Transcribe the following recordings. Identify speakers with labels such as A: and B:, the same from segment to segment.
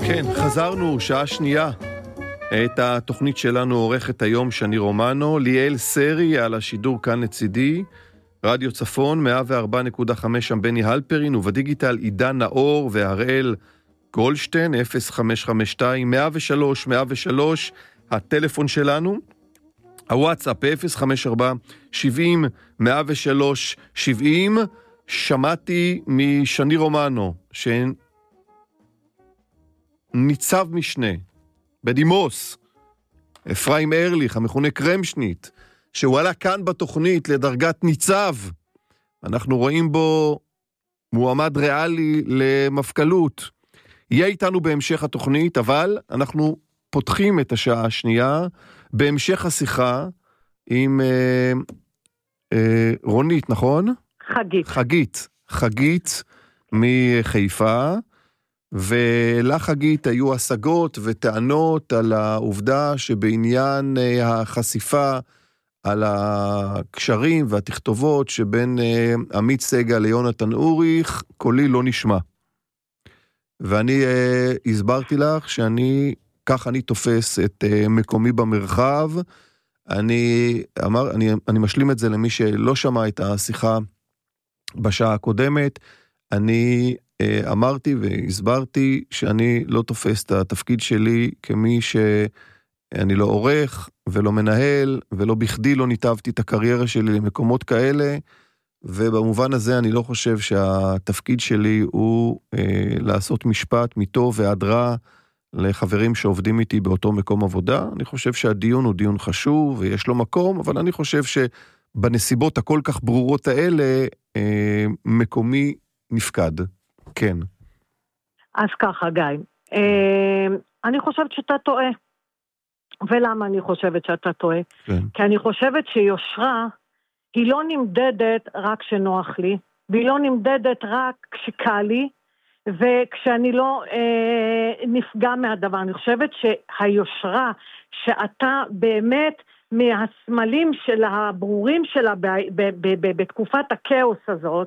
A: כן, חזרנו, שעה שנייה. את התוכנית שלנו עורכת היום שני רומנו, ליאל סרי על השידור כאן לצידי, רדיו צפון 104.5 שם בני הלפרין, ובדיגיטל עידן נאור והראל גולדשטיין, 0552-103-103, הטלפון שלנו, הוואטסאפ 054-70-103-70, שמעתי משני רומנו, ניצב משנה, בדימוס, אפרים ארליך, המכונה קרמשנית, שהוא עלה כאן בתוכנית לדרגת ניצב, אנחנו רואים בו מועמד ריאלי למפכ"לות, יהיה איתנו בהמשך התוכנית, אבל אנחנו פותחים את השעה השנייה, בהמשך השיחה עם רונית, נכון? חגית מחיפה, ולחגית היו השגות וטענות על העובדה שבעניין החשיפה על הקשרים והתכתובות שבין עמית סגל ליונתן אוריך, קולי לא נשמע. ואני הסברתי לך כך אני תופס את מקומי במרחב, אני משלים את זה למי שלא שמע את השיחה בשעה הקודמת, אני אמרתי והסברתי שאני לא תופס את התפקיד שלי כמי שאני לא עורך ולא מנהל, ולא בכדי לא ניתבתי את הקריירה שלי למקומות כאלה, ובמובן הזה אני לא חושב שהתפקיד שלי הוא לעשות משפט מטוב ועד רע לחברים שעובדים איתי באותו מקום עבודה. אני חושב שהדיון הוא דיון חשוב ויש לו מקום, אבל אני חושב שבנסיבות הכל כך ברורות האלה, מקומי נפקד. כן.
B: אז ככה, גיא. אני חושבת שאתה טועה. ולמה אני חושבת שאתה טועה? כן. כי אני חושבת שיושרה היא לא נמדדת רק שנוח לי, והיא לא נמדדת רק כשקל לי, וכשאני לא נפגע מהדבר. אני חושבת שהיושרה שאתה באמת מהסמלים של הברורים שלה בתקופת הכאוס הזאת,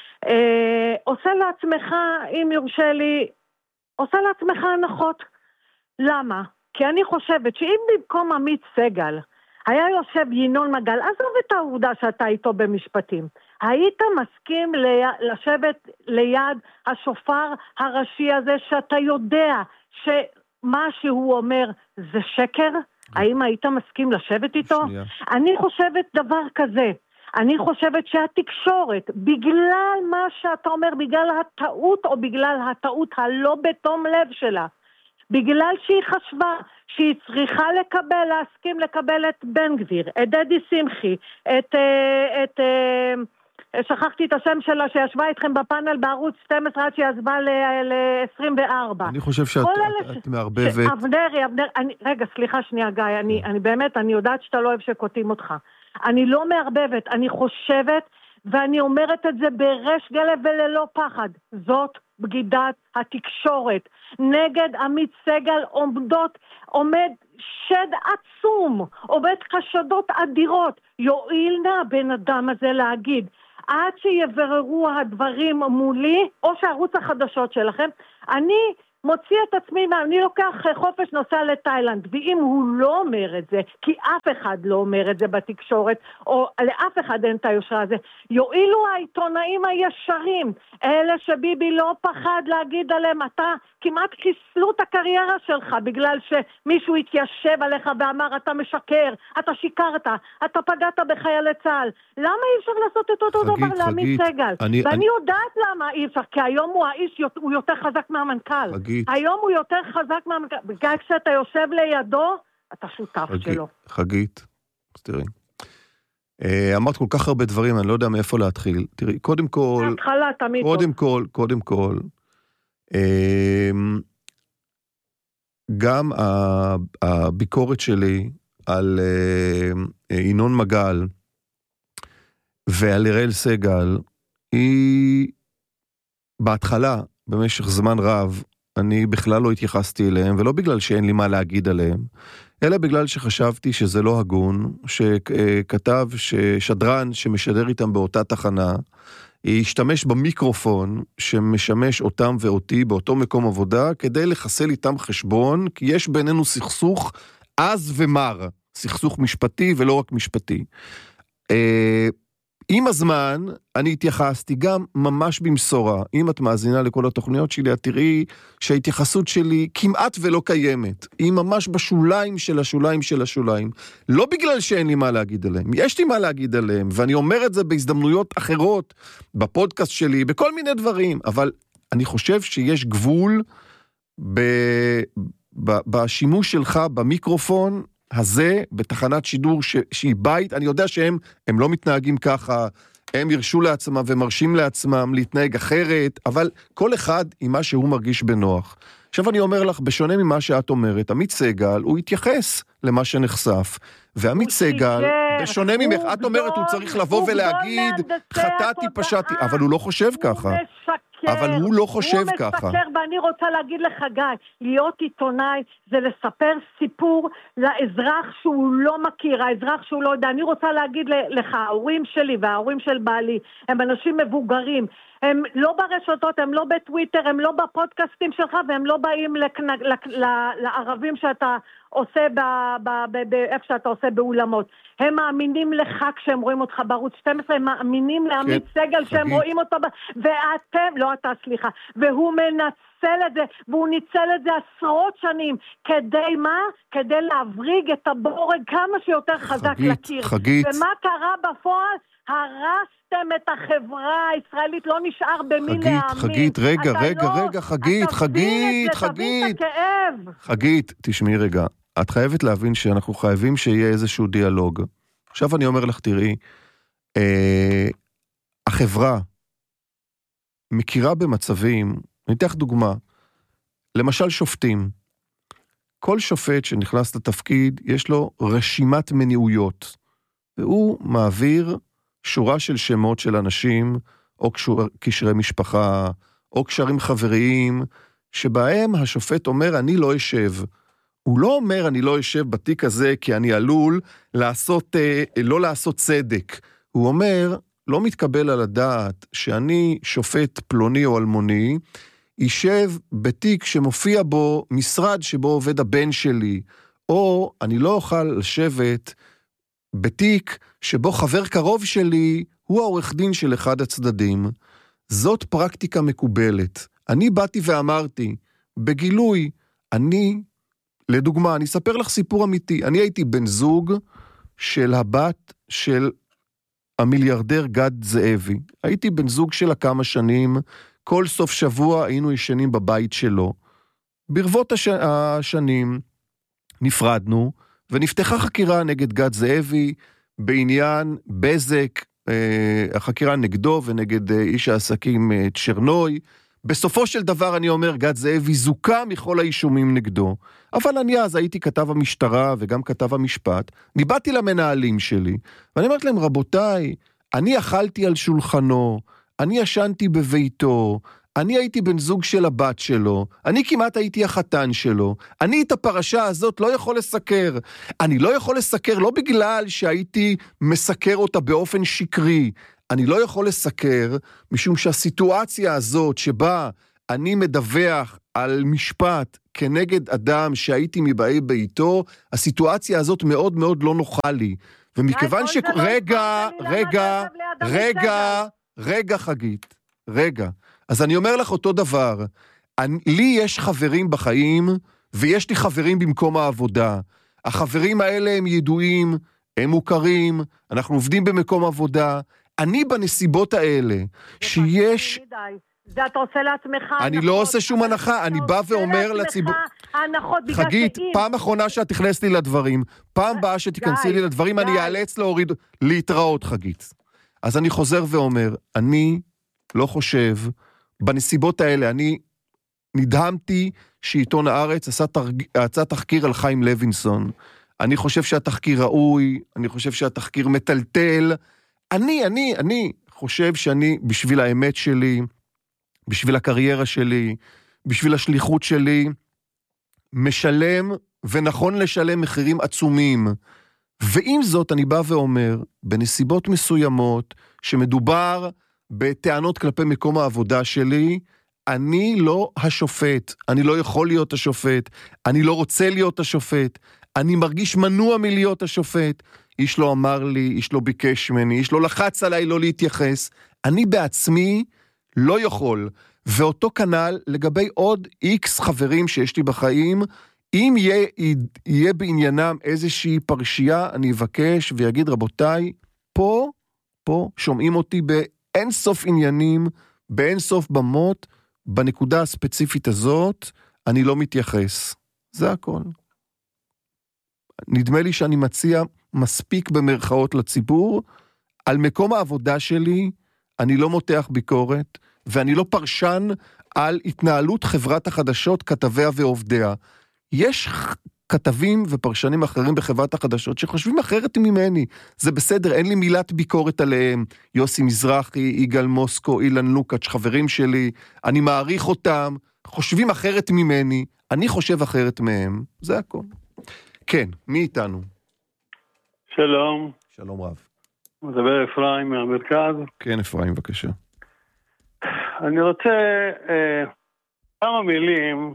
B: עושה לעצמך, אם יורשה לי, עושה לעצמך הנחות. למה? כי אני חושבת שאם במקום עמית סגל היה יושב ינון מגל, עזוב את העובדה שאתה איתו במשפטים, היית מסכים לשבת ליד השופר הראשי הזה שאתה יודע שמה שהוא אומר זה שקר? האם היית מסכים לשבת איתו? אני חושבת דבר כזה, אני חושבת שהתקשורת, בגלל מה שאתה אומר, בגלל הטעות או בגלל הטעות הלא בתום לב שלה, בגלל שהיא חשבה שהיא צריכה להסכים לקבל את בן גביר, את דדי שמחי, שכחתי את השם שלה שישבה איתכם בפאנל בערוץ 12 עד שעזבה ל-24.
A: אני חושב שאת מערבבת.
B: אבנרי, רגע, סליחה שנייה גיא, אני באמת, אני יודעת שאתה לא אוהב שקוטעים אותך. אני לא מערבבת, אני חושבת, ואני אומרת את זה ברש גלב וללא פחד. זאת בגידת התקשורת. נגד עמית סגל עומד שד עצום, עומד חשדות אדירות. יועיל נא הבן אדם הזה להגיד, עד שיבררו הדברים מולי, או שערוץ החדשות שלכם, אני מוציא את עצמי, אני לוקח חופש נוסע לתאילנד, ואם הוא לא אומר את זה, כי אף אחד לא אומר את זה בתקשורת, או לאף אחד אין את היושרה הזה, יועילו העיתונאים הישרים, אלה שביבי לא פחד להגיד עליהם, אתה כמעט חיסלו את הקריירה שלך, בגלל שמישהו התיישב עליך ואמר, אתה משקר, אתה שיקרת, אתה פגעת בחיילי צה"ל. למה אי אפשר לעשות את אותו דבר לעמית סגל? ואני יודעת למה אי אפשר, כי היום הוא יותר חזק מהמנכ"ל. היום הוא יותר חזק מהמנכ"ל. בגלל כשאתה יושב לידו, אתה שותף שלו.
A: חגית, תראי. אמרת כל כך הרבה דברים, אני לא יודע מאיפה להתחיל. תראי, קודם כל...
B: התחלה תמיד.
A: קודם כל, גם הביקורת שלי על ינון מגל ועל הראל סגל, היא בהתחלה, במשך זמן רב, אני בכלל לא התייחסתי אליהם, ולא בגלל שאין לי מה להגיד עליהם, אלא בגלל שחשבתי שזה לא הגון, שכתב ששדרן שמשדר איתם באותה תחנה, ישתמש במיקרופון שמשמש אותם ואותי באותו מקום עבודה, כדי לחסל איתם חשבון, כי יש בינינו סכסוך עז ומר, סכסוך משפטי ולא רק משפטי. עם הזמן אני התייחסתי גם ממש במשורה, אם את מאזינה לכל התוכניות שלי, את תראי שההתייחסות שלי כמעט ולא קיימת, היא ממש בשוליים של השוליים של השוליים, לא בגלל שאין לי מה להגיד עליהם, יש לי מה להגיד עליהם, ואני אומר את זה בהזדמנויות אחרות, בפודקאסט שלי, בכל מיני דברים, אבל אני חושב שיש גבול בשימוש שלך במיקרופון, הזה, בתחנת שידור שהיא בית, אני יודע שהם לא מתנהגים ככה, הם ירשו לעצמם ומרשים לעצמם להתנהג אחרת, אבל כל אחד עם מה שהוא מרגיש בנוח. עכשיו אני אומר לך, בשונה ממה שאת אומרת, עמית סגל, הוא התייחס למה שנחשף, ועמית סגל, בשונה ממך, את אומרת, הוא צריך לבוא ולהגיד, חטאתי, פשעתי, אבל הוא לא חושב ככה. אבל הוא לא חושב ככה.
B: הוא מסקר, ואני רוצה להגיד לך, גיא, להיות עיתונאי זה לספר סיפור לאזרח שהוא לא מכיר, האזרח שהוא לא יודע. אני רוצה להגיד לך, ההורים שלי וההורים של בעלי, הם אנשים מבוגרים, הם לא ברשתות, הם לא בטוויטר, הם לא בפודקאסטים שלך, והם לא באים לערבים שאתה עושה באיפה שאתה עושה באולמות. הם מאמינים לך כשהם רואים אותך בערוץ 12, הם מאמינים לעמית סגל שהם רואים אותו, ואתם, לא אתה, סליחה, והוא מנצל את זה, והוא ניצל את זה עשרות שנים, כדי מה? כדי להבריג את הבורג כמה שיותר חזק לקיר. ומה קרה בפועל? הרסתם את החברה הישראלית, לא נשאר במי להאמין.
A: חגית, רגע, חגית, תשמעי רגע, את חייבת להבין שאנחנו חייבים שיהיה איזשהו דיאלוג. עכשיו אני אומר לך, תראי, החברה מכירה במצבים, אני אתן לך דוגמה, למשל שופטים, כל שופט שנכנס לתפקיד, יש לו רשימת מניעויות, והוא מעביר שורה של שמות של אנשים, או קשרי משפחה, או קשרים חבריים, שבהם השופט אומר, אני לא אשב. הוא לא אומר, אני לא אשב בתיק הזה, כי אני עלול לא לעשות צדק. הוא אומר, לא מתקבל על הדעת, שאני שופט פלוני או אלמוני, יישב בתיק שמופיע בו משרד שבו עובד הבן שלי, או אני לא אוכל לשבת בתיק שבו חבר קרוב שלי הוא העורך דין של אחד הצדדים. זאת פרקטיקה מקובלת. אני באתי ואמרתי, בגילוי, לדוגמה, אני אספר לך סיפור אמיתי, אני הייתי בן זוג של הבת של המיליארדר גד זאבי. הייתי בן זוג שלה כמה שנים, כל סוף שבוע היינו ישנים בבית שלו. ברבות השנים נפרדנו, ונפתחה חקירה נגד גד זאבי, בעניין בזק, החקירה נגדו ונגד איש העסקים צ'רנוי. בסופו של דבר אני אומר, גד זאבי זוכה מכל האישומים נגדו, אבל אני אז הייתי כתב המשטרה וגם כתב המשפט, ניבאתי למנהלים שלי, ואני אמרתי להם, רבותיי, אני אכלתי על שולחנו, אני ישנתי בביתו, אני הייתי בן זוג של הבת שלו, אני כמעט הייתי החתן שלו, אני את הפרשה הזאת לא יכול לסקר, אני לא יכול לסקר לא בגלל שהייתי מסקר אותה באופן שקרי, אני לא יכול לסקר משום שהסיטואציה הזאת שבה אני מדווח על משפט כנגד אדם שהייתי מבאי ביתו, הסיטואציה הזאת מאוד מאוד לא נוחה לי, ומכיוון רגע חגית, רגע, אז אני אומר לך אותו דבר, לי יש חברים בחיים, ויש לי חברים במקום העבודה. החברים האלה הם ידועים, הם מוכרים, אנחנו עובדים במקום עבודה. אני בנסיבות האלה, שיש...
B: זה אתה עושה לעצמך...
A: אני לא עושה שום הנחה, אני בא ואומר לציבור... חגית, פעם אחרונה שאת תכנס לי לדברים, פעם באה שתיכנסי לי לדברים, אני אאלץ להוריד, להתראות חגית. אז אני חוזר ואומר, אני לא חושב... בנסיבות האלה, אני נדהמתי שעיתון הארץ עשה תחקיר על חיים לוינסון. אני חושב שהתחקיר ראוי, אני חושב שהתחקיר מטלטל. אני חושב שאני, בשביל האמת שלי, בשביל הקריירה שלי, בשביל השליחות שלי, משלם ונכון לשלם מחירים עצומים. ועם זאת אני בא ואומר, בנסיבות מסוימות, שמדובר בטענות כלפי מקום העבודה שלי, אני לא השופט, אני לא יכול להיות השופט, אני לא רוצה להיות השופט, אני מרגיש מנוע מלהיות השופט, איש לא אמר לי, איש לא ביקש ממני, איש לא לחץ עליי לא להתייחס, אני בעצמי לא יכול, ואותו כנל לגבי עוד איקס חברים שיש לי בחיים, אם יהיה בעניינם איזושהי פרשייה, אני אבקש ויגיד רבותיי, פה שומעים אותי באין סוף עניינים, באין סוף במות, בנקודה הספציפית הזאת, אני לא מתייחס. זה הכל. נדמה לי שאני מציע מספיק במרכאות לציבור, על מקום העבודה שלי, אני לא מותח ביקורת, ואני לא פרשן על התנהלות חברת החדשות, כתביה ועובדיה. יש כתבים ופרשנים אחרים בחברת החדשות שחושבים אחרת ממני. זה בסדר, אין לי מילת ביקורת עליהם. יוסי מזרחי, יגאל מוסקו, אילן לוקאץ', חברים שלי, אני מעריך אותם, חושבים אחרת ממני, אני חושב אחרת מהם. זה הכל. כן, מי איתנו?
C: שלום.
A: שלום רב.
C: מדבר אפרים מהמרכז.
A: כן, אפרים, בבקשה.
C: אני רוצה כמה מילים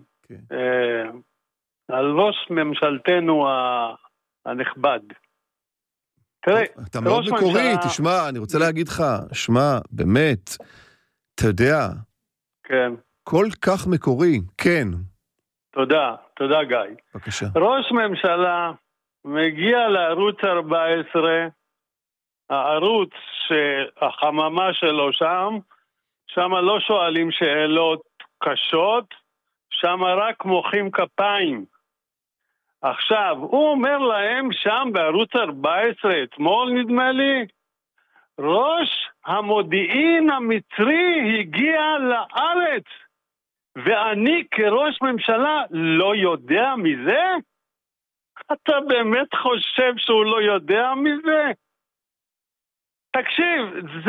C: על ראש ממשלתנו הנכבד. תראה,
A: אתה מאוד מקורי, תשמע, אני רוצה להגיד לך, שמע, באמת, אתה יודע,
C: כן.
A: כל כך מקורי, כן.
C: תודה גיא.
A: בבקשה.
C: ראש ממשלה מגיע לערוץ 14, הערוץ שהחממה שלו שם לא שואלים שאלות קשות, שם רק מוחאים כפיים. עכשיו, הוא אומר להם שם בערוץ 14, אתמול נדמה לי, ראש המודיעין המצרי הגיע לארץ, ואני כראש ממשלה לא יודע מזה? אתה באמת חושב שהוא לא יודע מזה? תקשיב,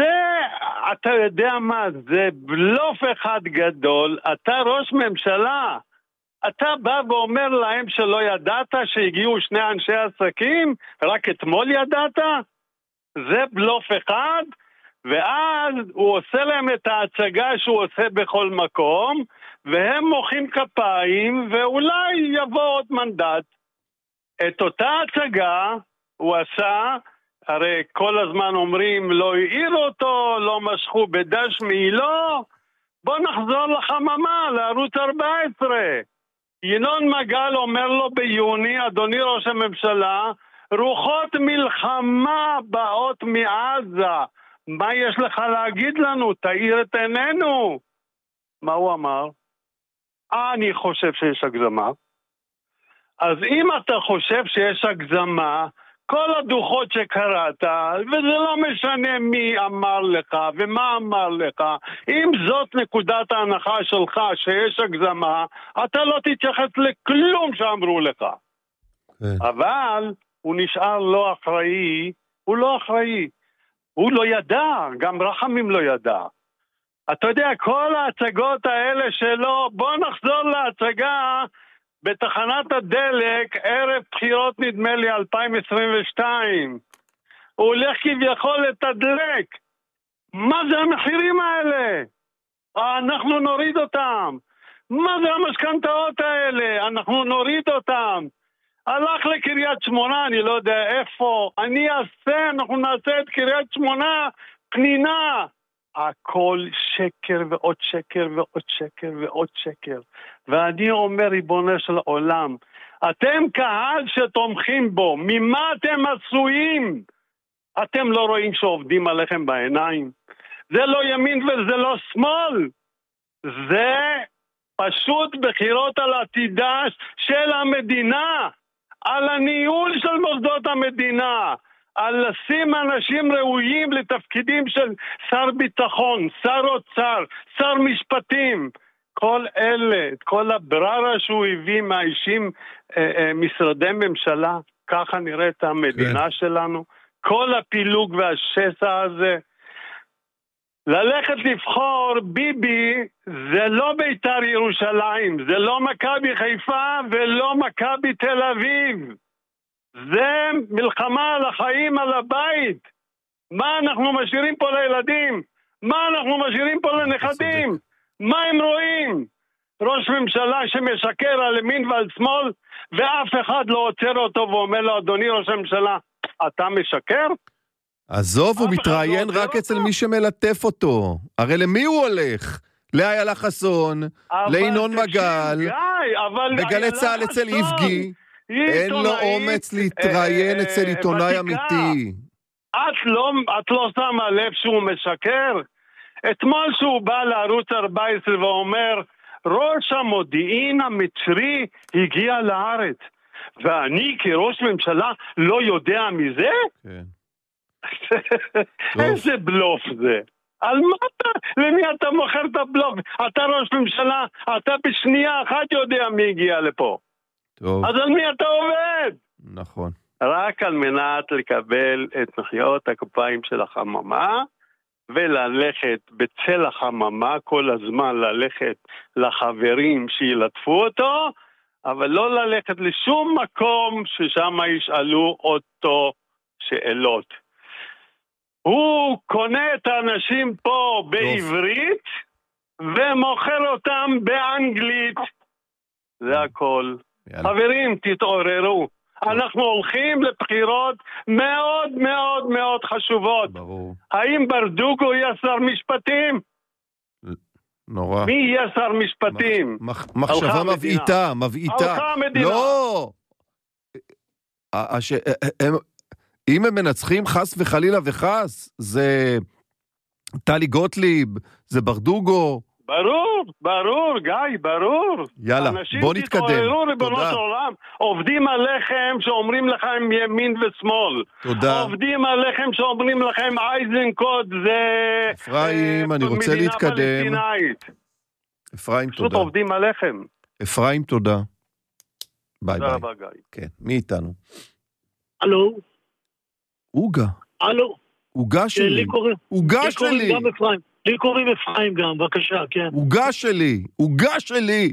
C: אתה יודע מה, זה בלוף אחד גדול, אתה ראש ממשלה, אתה בא ואומר להם שלא ידעת שהגיעו שני אנשי עסקים, רק אתמול ידעת? זה בלוף אחד, ואז הוא עושה להם את ההצגה שהוא עושה בכל מקום, והם מוחאים כפיים, ואולי יבוא עוד מנדט. את אותה הצגה הוא עשה, הרי כל הזמן אומרים, לא העיר אותו, לא משכו בדש מעילו, בוא נחזור לחממה, לערוץ 14. ינון מגל אומר לו ביוני, אדוני ראש הממשלה, רוחות מלחמה באות מעזה, מה יש לך להגיד לנו? תאיר את עינינו. מה הוא אמר? אני חושב שיש הגזמה. אז אם אתה חושב שיש הגזמה, כל הדוחות שקראת, וזה לא משנה מי אמר לך ומה אמר לך, אם זאת נקודת ההנחה שלך שיש הגזמה, אתה לא תתייחס לכלום שאמרו לך. אבל הוא נשאר לא אחראי, הוא לא אחראי. הוא לא ידע, גם רחמים לא ידע. אתה יודע, כל ההצגות האלה שלו, בוא נחזור להצגה בתחנת הדלק, ערב בחירות נדמה לי 2022. הוא הולך כביכול לתדלק. מה זה המחירים האלה? אנחנו נוריד אותם. מה זה המשכנתאות האלה? אנחנו נוריד אותם. הלך לקריית שמונה, אני לא יודע איפה. אנחנו נעשה את קריית שמונה פנינה. הכל שקר ועוד שקר ועוד שקר ועוד שקר. ואני אומר, ריבונו של עולם, אתם קהל שתומכים בו, ממה אתם עשויים? אתם לא רואים שעובדים עליכם בעיניים? זה לא ימין וזה לא שמאל. זה פשוט בחירות על עתידה של המדינה, על הניהול של מוסדות המדינה, על לשים אנשים ראויים לתפקידים של שר ביטחון, שר אוצר, שר משפטים. כל אלה, כל הבררה שהוא הביא מהאישים משרדי ממשלה, ככה נראית המדינה שלנו. כל הפילוג והשסע הזה. ללכת לבחור ביבי זה לא בית"ר ירושלים, זה לא מכבי חיפה ולא מכבי תל אביב. זה מלחמה על החיים, על הבית. מה אנחנו משאירים פה לילדים? מה אנחנו משאירים פה לנכדים? מה הם רואים? ראש ממשלה שמשקר על ימין ועל שמאל, ואף אחד לא עוצר אותו ואומר לו, אדוני ראש הממשלה, אתה משקר?
A: עזוב, הוא מתראיין רק אצל מי שמלטף אותו. הרי למי הוא הולך? לאיילה חסון, לינון מגל, בגלי צהל אצל איבגי. אין לו אומץ להתראיין אצל עיתונאי אמיתי.
C: את לא שמה לב שהוא משקר? אתמול שהוא בא לערוץ 14 ואומר, ראש המודיעין המצרי הגיע לארץ, ואני כראש ממשלה לא יודע מזה?
A: כן.
C: איזה בלוף זה? על מה אתה? למי אתה מוכר את הבלוף? אתה ראש ממשלה, אתה בשנייה אחת יודע מי הגיע לפה.
A: טוב.
C: אז על מי אתה עובד?
A: נכון.
C: רק על מנת לקבל את מחיאות הכפיים של החממה, וללכת בצל החממה כל הזמן, ללכת לחברים שילטפו אותו, אבל לא ללכת לשום מקום ששם ישאלו אותו שאלות. הוא קונה את האנשים פה בעברית, ומוכר אותם באנגלית. זה הכל. חברים, תתעוררו. אנחנו הולכים לבחירות מאוד מאוד מאוד חשובות.
A: ברור.
C: האם ברדוגו יהיה שר משפטים?
A: נורא.
C: מי יהיה שר משפטים?
A: מחשבה מבעיטה, מבעיטה.
C: הלכה המדינה.
A: לא! אם הם מנצחים חס וחלילה וחס, זה טלי גוטליב, זה ברדוגו.
C: ברור, ברור, גיא, ברור.
A: יאללה, בוא נתקדם.
C: אנשים תתעוררו, ריבונו של עולם. עובדים עליכם שאומרים לכם ימין ושמאל.
A: תודה.
C: עובדים עליכם שאומרים לכם אייזנקוט זה...
A: אפרים, אני רוצה להתקדם. אפרים, תודה.
C: פשוט עובדים עליכם.
A: אפרים, תודה. ביי ביי.
C: תודה רבה, גיא.
A: כן, מי איתנו?
D: הלו?
A: אוגה.
D: הלו?
A: אוגה שלי. אוגה שלי.
D: גם אפרים. לי קוראים אפרים גם, בבקשה, כן.
A: אוגה שלי, אוגה שלי.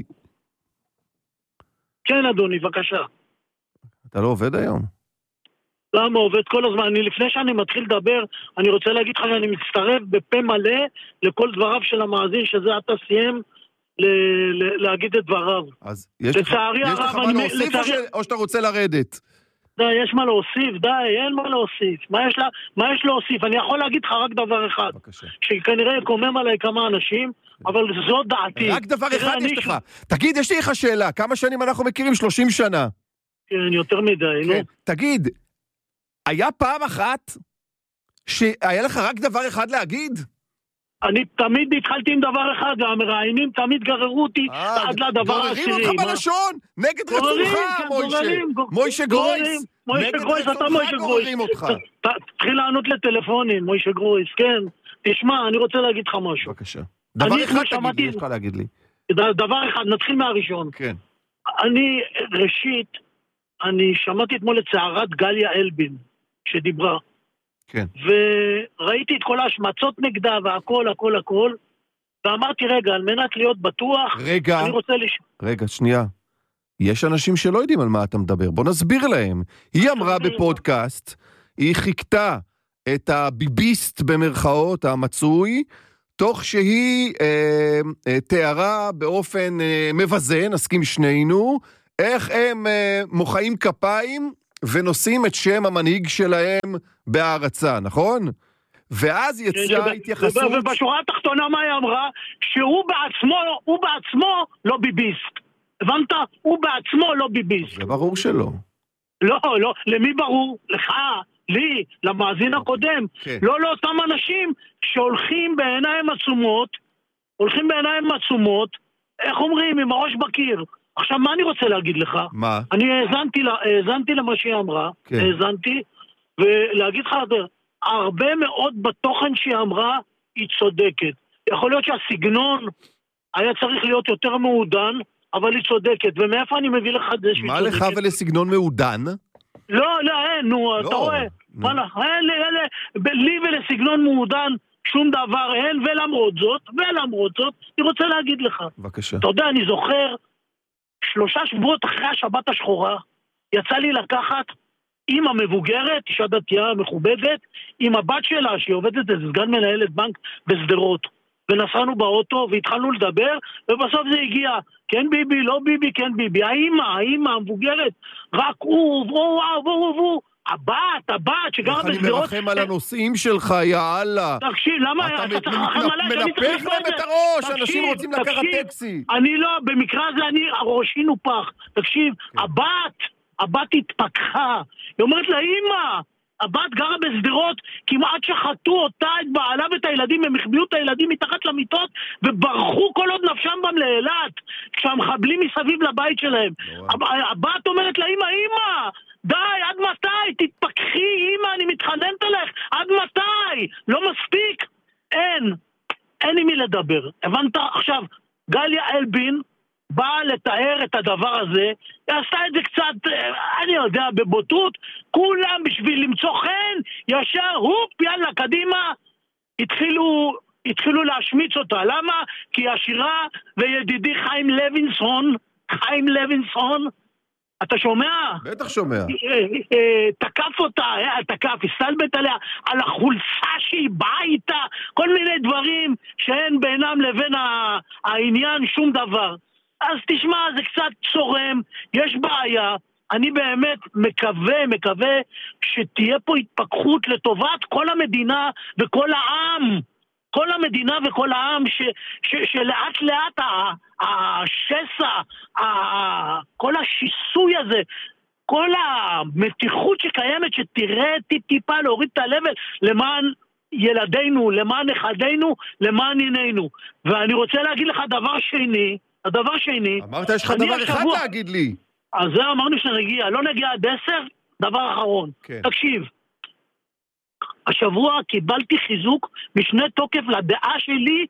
D: כן, אדוני, בבקשה.
A: אתה לא עובד היום?
D: למה עובד כל הזמן? לפני שאני מתחיל לדבר, אני רוצה להגיד לך שאני מצטרף בפה מלא לכל דבריו של המאזין, שזה אתה סיים להגיד את דבריו.
A: אז יש לך מה להוסיף או שאתה רוצה לרדת?
D: די, יש מה להוסיף, די, אין מה להוסיף. מה יש להוסיף? אני יכול להגיד לך רק דבר אחד.
A: בבקשה.
D: שכנראה יקומם עליי כמה אנשים, אבל זו דעתי.
A: רק דבר אחד יש לך. תגיד, יש לי לך שאלה, כמה שנים אנחנו מכירים? 30 שנה.
D: כן, יותר מדי, נו.
A: תגיד, היה פעם אחת שהיה לך רק דבר אחד להגיד?
D: אני תמיד התחלתי עם דבר אחד, והמראיינים תמיד גררו אותי עד לדבר העשירי.
A: גוררים אותך בלשון, נגד רצונך, מוישה גרויס.
D: מוישה גרויס, אתה מוישה גרויס. תתחיל לענות לטלפונים, מוישה גרויס, כן. תשמע, אני רוצה להגיד לך משהו.
A: בבקשה. דבר אחד תגיד לי, יש לך להגיד לי.
D: דבר אחד, נתחיל מהראשון.
A: כן.
D: ראשית, אני שמעתי אתמול את צערת גליה אלבין, שדיברה.
A: כן.
D: וראיתי את כל ההשמצות נגדה והכל, הכל, הכל, ואמרתי, רגע, על מנת להיות בטוח, אני רוצה
A: רגע, שנייה. יש אנשים שלא יודעים על מה אתה מדבר, בוא נסביר להם. היא אמרה בפודקאסט, היא חיכתה את הביביסט במרכאות המצוי, תוך שהיא תיארה באופן מבזה, נסכים שנינו, איך הם מוחאים כפיים ונושאים את שם המנהיג שלהם בהערצה, נכון? ואז יצאה התייחסות...
D: ובשורה התחתונה מה היא אמרה? שהוא בעצמו לא ביביסט. הבנת? הוא בעצמו לא ביביסט.
A: זה ברור שלא.
D: לא, למי ברור? לך, לי, למאזין הקודם. לא לאותם אנשים שהולכים בעיניים עצומות, איך אומרים? עם הראש בקיר. עכשיו, מה אני רוצה להגיד לך?
A: מה?
D: אני האזנתי למה שהיא אמרה, האזנתי, ולהגיד לך, הרבה מאוד בתוכן שהיא אמרה, היא צודקת. יכול להיות שהסגנון היה צריך להיות יותר מעודן, אבל היא צודקת. ומאיפה אני מביא לך את זה שהיא צודקת?
A: מה לך ולסגנון מעודן?
D: לא, אין, נו, אתה רואה. לי ולסגנון מעודן שום דבר אין, ולמרות זאת, אני רוצה להגיד לך.
A: בבקשה.
D: אתה יודע, אני זוכר, 3 שבועות אחרי השבת השחורה, יצא לי לקחת עם המבוגרת, אישה דתייה מכובדת, עם הבת שלה שהיא עובדת איזה סגן מנהלת בנק בסדרות. ונסענו באוטו והתחלנו לדבר, ובסוף זה הגיע, כן ביבי, לא ביבי, כן ביבי. האמא המבוגרת, רק הוא, הבת שגרה בסדרות.
A: אני מרחם על הנושאים שלך, יאללה.
D: תקשיב, למה אתה צריך לרחם עליי?
A: מנפח להם את הראש, אנשים רוצים לקחת טקסי.
D: אני לא, במקרה הזה ראשי נופח. תקשיב, הבת התפקחה. היא אומרת לה, אמא, הבת גרה בסדרות, כמעט שחטו אותה, את בעלה ואת הילדים, הם החביאו את הילדים מתחת למיטות, וברחו כל עוד נפשם בם לאילת, כשהמחבלים מסביב לבית שלהם. הבת אומרת לה, אמא, די, עד מתי? תתפקחי, אמא, אני מתחננת עליך, עד מתי? לא מספיק? אין עם מי לדבר. הבנת? עכשיו, גליה אלבין באה לתאר את הדבר הזה, היא עשתה את זה קצת, אני יודע, בבוטות, כולם בשביל למצוא חן, ישר, יאללה, קדימה, התחילו להשמיץ אותה. למה? כי השירה וידידי חיים לוינסון, אתה שומע?
A: בטח שומע.
D: תקף אותה, הסתלבט עליה, על החולצה שהיא באה איתה, כל מיני דברים שאין בינם לבין העניין שום דבר. אז תשמע, זה קצת צורם, יש בעיה, אני באמת מקווה שתהיה פה התפכחות לטובת כל המדינה וכל העם, כל המדינה וכל העם, שלאט לאט השסע, כל השיסוי הזה, כל המתיחות שקיימת, שתראה טיפה להוריד את הלבל למען ילדינו, למען נכדינו, למען עינינו. ואני רוצה להגיד לך דבר שני,
A: אמרת, יש לך דבר אחד להגיד לי.
D: אז זה אמרנו שנגיע, לא נגיע עד 10, דבר אחרון.
A: כן.
D: תקשיב, השבוע קיבלתי חיזוק משנה תוקף לדעה שלי,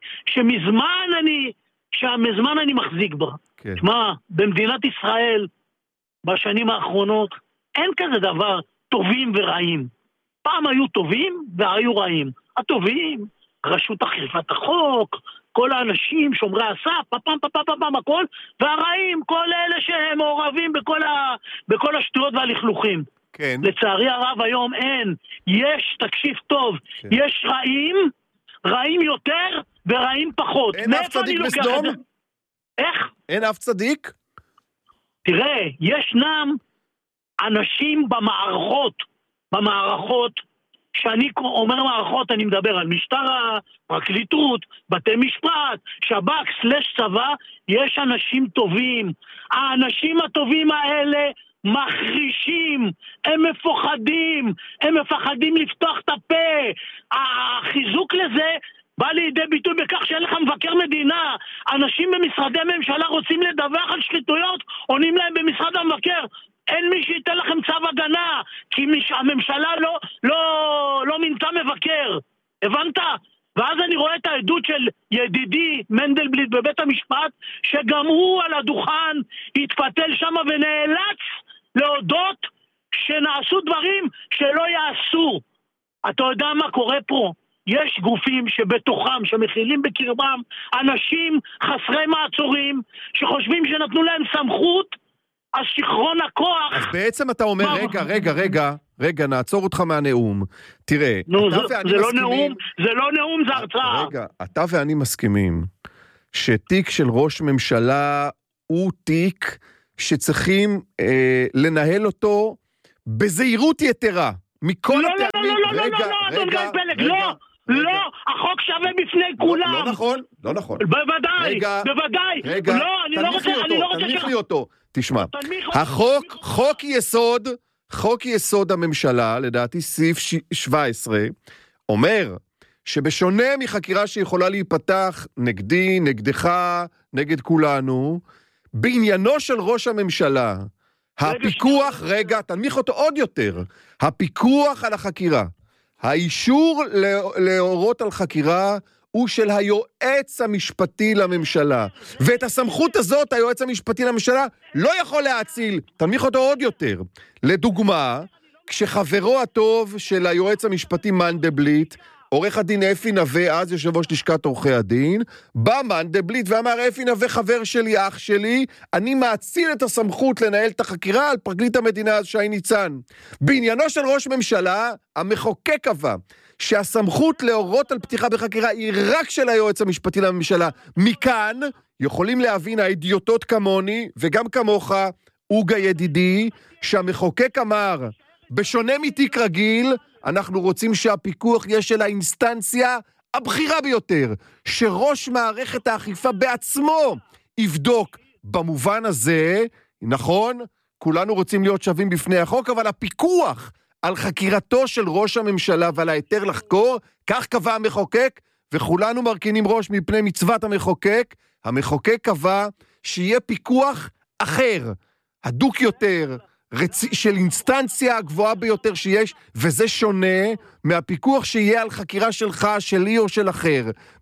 D: שמזמן אני מחזיק בה.
A: כן.
D: מה, במדינת ישראל, בשנים האחרונות, אין כזה דבר טובים ורעים. פעם היו טובים והיו רעים. הטובים, רשות אכיפת החוק, כל האנשים, שומרי הסף, פעם, הכל, והרעים, כל אלה שהם מעורבים בכל השטויות והלכלוכים.
A: כן.
D: לצערי הרב היום אין. יש, תקשיב טוב, כן. יש רעים יותר ורעים פחות.
A: אין אף צדיק בסדום?
D: איך?
A: אין אף צדיק?
D: תראה, ישנם אנשים במערכות, כשאני אומר מערכות, אני מדבר על משטרה, פרקליטות, בתי משפט, שב"כ, צבא, יש אנשים טובים. האנשים הטובים האלה מחרישים, הם מפחדים לפתוח את הפה. החיזוק לזה בא לידי ביטוי בכך שאין לך מבקר מדינה. אנשים במשרדי ממשלה רוצים לדווח על שחיתויות, עונים להם במשרד המבקר. אין מי שייתן לכם צו הגנה, כי הממשלה לא מינתה מבקר. הבנת? ואז אני רואה את העדות של ידידי מנדלבליט בבית המשפט, שגם הוא על הדוכן התפתל שם ונאלץ להודות שנעשו דברים שלא יעשו. אתה יודע מה קורה פה? יש גופים שבתוכם, שמכילים בקרבם, אנשים חסרי מעצורים, שחושבים שנתנו להם סמכות, אז שכרון הכוח...
A: אז בעצם אתה אומר, רגע, נעצור אותך מהנאום. תראה, אתה ואני מסכימים...
D: זה לא נאום, זה הרצאה.
A: רגע, אתה ואני מסכימים שתיק של ראש ממשלה הוא תיק שצריכים לנהל אותו בזהירות יתרה. מכל הטעמים...
D: לא, החוק שווה בפני כולם.
A: לא נכון.
D: בוודאי.
A: רגע, תנמיך לי אותו. תשמע, חוק יסוד הממשלה, לדעתי סעיף 17, אומר שבשונה מחקירה שיכולה להיפתח נגדי, נגדך, נגד כולנו, בעניינו של ראש הממשלה, הפיקוח, תנמיך אותו עוד יותר, הפיקוח על החקירה, האישור להורות על חקירה הוא של היועץ המשפטי לממשלה. ואת הסמכות הזאת היועץ המשפטי לממשלה לא יכול להציל. תנמיך אותו עוד יותר. לדוגמה, כשחברו הטוב של היועץ המשפטי מנדלבליט עורך הדין אפי נווה, אז יושב ראש לשכת עורכי הדין, בא מנדלבליט ואמר, אפי נווה חבר שלי, אח שלי, אני מאציל את הסמכות לנהל את החקירה על פרקליט המדינה אז שי ניצן. בעניינו של ראש ממשלה, המחוקק קבע שהסמכות להורות על פתיחה בחקירה היא רק של היועץ המשפטי לממשלה. מכאן יכולים להבין האידיוטות כמוני וגם כמוך, אוגה ידידי, שהמחוקק אמר, בשונה מתיק רגיל, אנחנו רוצים שהפיקוח יש של האינסטנציה הבכירה ביותר, שראש מערכת האכיפה בעצמו יבדוק. במובן הזה, נכון, כולנו רוצים להיות שווים בפני החוק, אבל הפיקוח על חקירתו של ראש הממשלה ועל היתר לחקור, כך קבע המחוקק, וכולנו מרכינים ראש מפני מצוות המחוקק. המחוקק קבע שיהיה פיקוח אחר, הדוק יותר, של אינסטנציה הגבוהה ביותר שיש, וזה שונה מהפיקוח שיהיה על חקירה שלך, שלי או של אחר.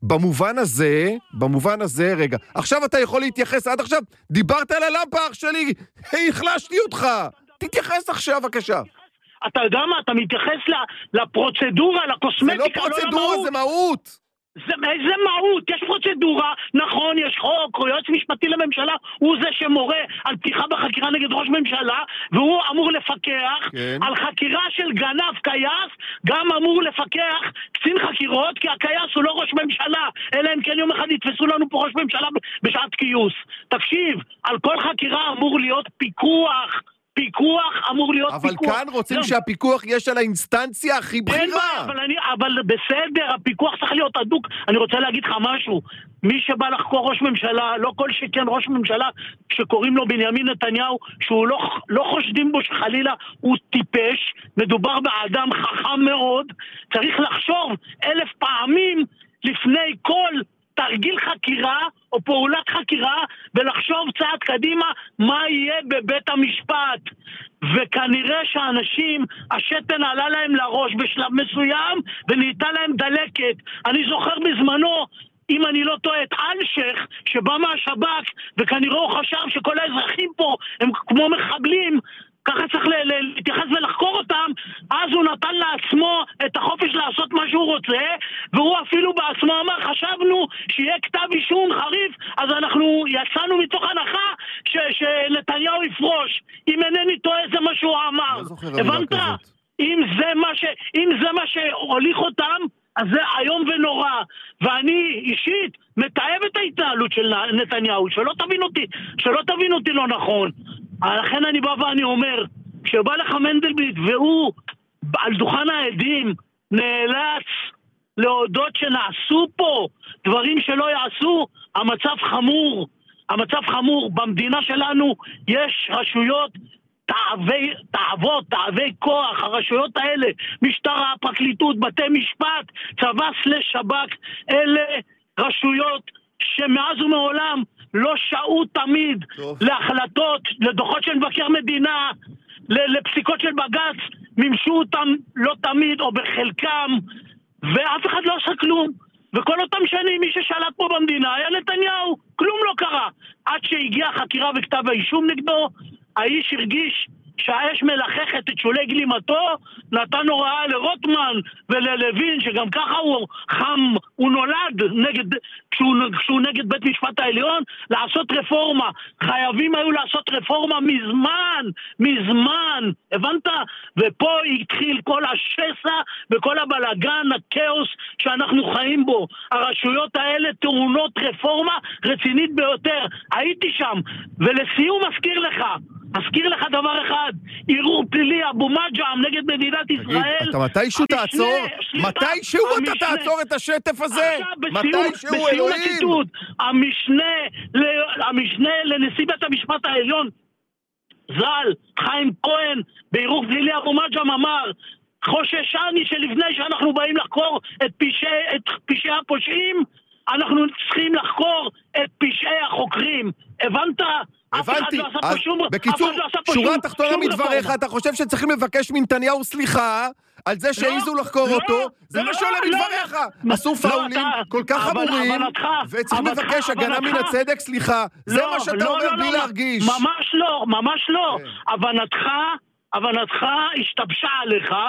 A: במובן הזה, רגע, עכשיו אתה יכול להתייחס, עד עכשיו דיברת על הלמפה, אח שלי, החלשתי אותך, תתייחס עכשיו, בבקשה.
D: אתה יודע מה, אתה מתייחס לפרוצדורה, לקוסמטיקה,
A: זה לא פרוצדורה, זה מהות.
D: איזה מהות? יש פרוצדורה, נכון, יש חוק, או יועץ משפטי לממשלה, הוא זה שמורה על פתיחה בחקירה נגד ראש ממשלה, והוא אמור לפקח על חקירה של גנב קייס, גם אמור לפקח קצין חקירות, כי הקייס הוא לא ראש ממשלה, אלא אם כן יום אחד יתפסו לנו פה ראש ממשלה בשעת קיוס. תקשיב, על כל חקירה אמור להיות פיקוח אמור להיות
A: אבל
D: פיקוח.
A: אבל כאן רוצים שהפיקוח יש על האינסטנציה הכי בכירה.
D: אבל בסדר, הפיקוח צריך להיות הדוק. אני רוצה להגיד לך משהו. מי שבא לחקור ראש ממשלה, לא כל שכן ראש ממשלה, שקוראים לו בנימין נתניהו, שהוא לא חושדים בו שחלילה הוא טיפש, מדובר באדם חכם מאוד, צריך לחשוב 1000 פעמים לפני כל תרגיל חקירה או פעולת חקירה, ולחשוב צעד קדימה מה יהיה בבית המשפט. וכנראה שהאנשים, השתן עלה להם לראש בשלב מסוים, ונהייתה להם דלקת. אני זוכר בזמנו, אם אני לא טועה, את אלשך, שבא מהשב"כ, וכנראה הוא חשב שכל האזרחים פה הם כמו מחבלים, ככה צריך להתייחס ולחקור אותם, אז הוא נתן לעצמו את החופש לעשות מה שהוא רוצה, והוא אפילו בעצמו אמר, חשבנו שיהיה כתב אישום חריף, אז אנחנו יצאנו מתוך הנחה שנתניהו יפרוש. אם אינני טועה, זה מה שהוא אמר. הבנת? אם זה מה שהוליך אותם, אז זה היום ונורא. ואני אישית מתאהב את ההתנהלות של נתניהו, שלא תבין אותי לא נכון. לכן אני בא ואני אומר, כשבא לך מנדלבליט והוא על דוכן העדים נאלץ להודות שנעשו פה דברים שלא יעשו, המצב חמור. במדינה שלנו יש רשויות תאבי כוח, הרשויות האלה, משטרה, פרקליטות, בתי משפט, צבא /שב"כ, אלה רשויות שמאז ומעולם לא שעו תמיד להחלטות, לדוחות של מבקר מדינה, לפסיקות של בג"ץ, מימשו אותם לא תמיד או בחלקם, ואף אחד לא עשה כלום. וכל אותם שנים מי ששלט פה במדינה היה נתניהו, כלום לא קרה. עד שהגיעה חקירה וכתב האישום נגדו, האיש הרגיש שהאש מלחכת את שולי גלימתו, נתן הוראה לרוטמן וללוין, שגם ככה הוא חם, הוא נולד כשהוא נגד בית משפט העליון, לעשות רפורמה. חייבים היו לעשות רפורמה מזמן, הבנת? ופה התחיל כל השסע וכל הבלגן, הכאוס שאנחנו חיים בו. הרשויות האלה טעונות רפורמה רצינית ביותר. הייתי שם, ולסיום אזכיר לך דבר אחד, ערעור פלילי אבו מג'עם נגד מדינת ישראל.
A: אתה מתישהו אתה תעצור את השטף הזה? מתישהו אלוהים?
D: המשנה לנשיא בית המשפט העליון ז"ל חיים כהן בערעור פלילי אבו מג'עם אמר, חוששני שלפני שאנחנו באים לחקור את פשעי הפושעים, אנחנו צריכים לחקור את פשעי החוקרים. הבנת?
A: הבנתי. בקיצור, שורה תחתונה מדבריך, אתה חושב שצריכים לבקש מנתניהו סליחה על זה שהעיזו לחקור אותו? זה מה שעולה מדבריך. עשו פאולים כל כך חמורים, וצריכים לבקש הגנה מן הצדק, סליחה. זה מה שאתה אומר בלי להרגיש.
D: ממש לא. הבנתך השתבשה עליך,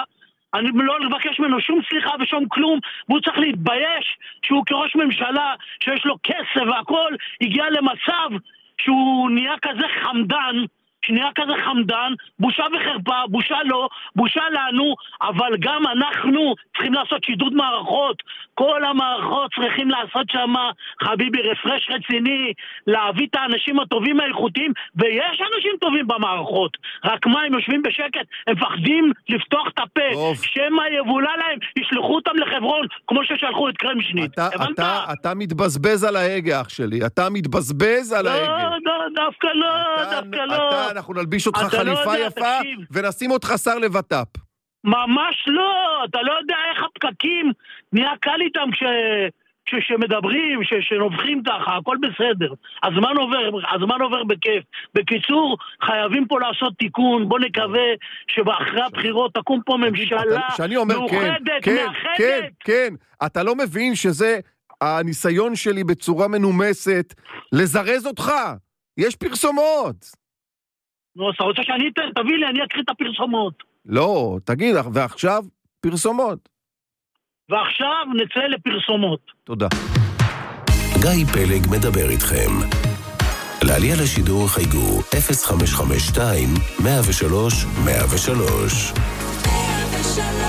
D: אני לא לבקש ממנו שום סליחה ושום כלום, והוא צריך להתבייש שהוא כראש ממשלה שיש לו כסף והכל, הגיע למצב שהוא נהיה כזה חמדן, בושה וחרפה, בושה לו, בושה לנו, אבל גם אנחנו צריכים לעשות שידוד מערכות, כל המערכות צריכים לעשות שם, חביבי, רפרש רציני, להביא את האנשים הטובים האיכותיים, ויש אנשים טובים במערכות, רק מה, הם יושבים בשקט, הם מפחדים לפתוח את הפה, שמה יבולה להם, ישלחו אותם לחברון, כמו ששלחו את קרמשניט.
A: אתה מתבזבז על ההגה, אח שלי, אתה מתבזבז על ההגה.
D: דווקא לא.
A: אנחנו נלביש אותך חליפה יפה ונשים אותך שר לבט"פ.
D: ממש לא, אתה לא יודע איך הפקקים נהיה קל איתם כשמדברים, שנובחים ככה, הכל בסדר. הזמן עובר בכיף. בקיצור, חייבים פה לעשות תיקון, בוא נקווה שבאחרי הבחירות תקום פה ממשלה מאוחדת, מאחדת.
A: כן, אתה לא מבין שזה הניסיון שלי בצורה מנומסת לזרז אותך. יש פרסומות.
D: נו, אתה רוצה שאני אתן? תביא לי, אני אקריא את הפרסומות.
A: לא, תגיד, ועכשיו פרסומות.
D: ועכשיו נצא לפרסומות.
A: תודה.
E: גיא פלג מדבר איתכם. לעלייה לשידור חייגו 0552 103 103.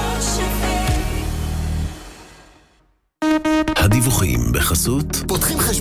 E: הדיווחים בחסות פותחים